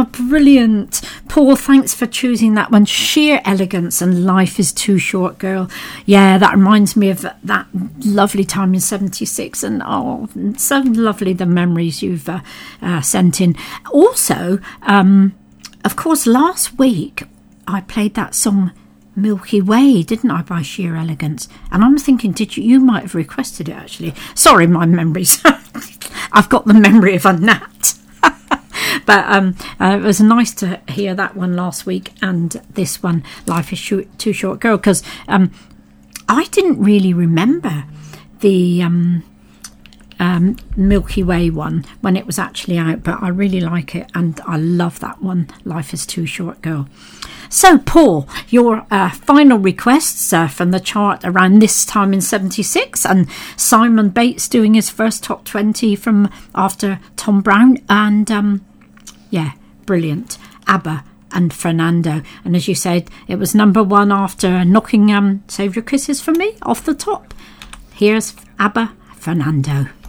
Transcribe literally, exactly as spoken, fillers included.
Oh, brilliant. Paul, thanks for choosing that one. Sheer Elegance and Life is Too Short, Girl. Yeah, that reminds me of that lovely time in seventy-six, and oh, so lovely the memories you've uh, uh, sent in. Also, um, of course, last week I played that song Milky Way, didn't I, by Sheer Elegance? And I'm thinking, did you, you might have requested it, actually. Sorry, my memories. I've got the memory of a gnat. But um, uh, it was nice to hear that one last week, and this one, Life is Sh- Too Short, Girl, because um, I didn't really remember the um, um, Milky Way one when it was actually out, but I really like it, and I love that one, Life is Too Short, Girl. So, Paul, your uh, final requests uh, from the chart around this time in seventy-six, and Simon Bates doing his first top twenty from after Tom Brown, and um, yeah, brilliant. ABBA and Fernando. And as you said, it was number one after knocking um, Save Your Kisses for Me off the top. Here's ABBA, Fernando.